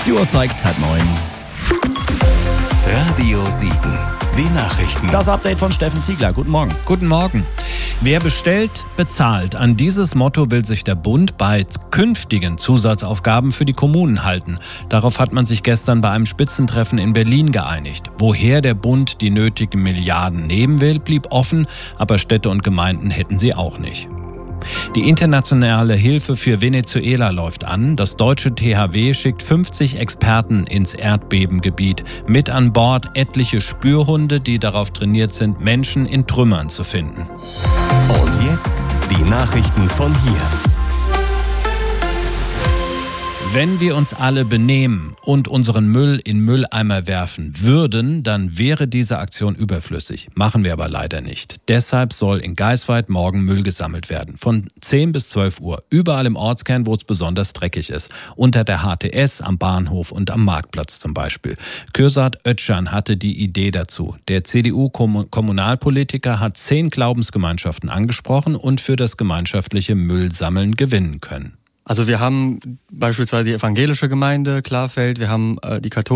Die Uhr zeigt 9:30. Radio Siegen. Die Nachrichten. Das Update von Steffen Ziegler. Guten Morgen. Guten Morgen. Wer bestellt, bezahlt. An dieses Motto will sich der Bund bei künftigen Zusatzaufgaben für die Kommunen halten. Darauf hat man sich gestern bei einem Spitzentreffen in Berlin geeinigt. Woher der Bund die nötigen Milliarden nehmen will, blieb offen, aber Städte und Gemeinden hätten sie auch nicht. Die internationale Hilfe für Venezuela läuft an. Das deutsche THW schickt 50 Experten ins Erdbebengebiet. Mit an Bord etliche Spürhunde, die darauf trainiert sind, Menschen in Trümmern zu finden. Und jetzt die Nachrichten von hier. Wenn wir uns alle benehmen und unseren Müll in Mülleimer werfen würden, dann wäre diese Aktion überflüssig. Machen wir aber leider nicht. Deshalb soll in Geisweid morgen Müll gesammelt werden. Von 10 bis 12 Uhr. Überall im Ortskern, wo es besonders dreckig ist. Unter der HTS, am Bahnhof und am Marktplatz zum Beispiel. Kürsat Özcan hatte die Idee dazu. Der CDU-Kommunalpolitiker hat 10 Glaubensgemeinschaften angesprochen und für das gemeinschaftliche Müllsammeln gewinnen können. Also wir haben beispielsweise die evangelische Gemeinde Klarfeld, wir haben die katholische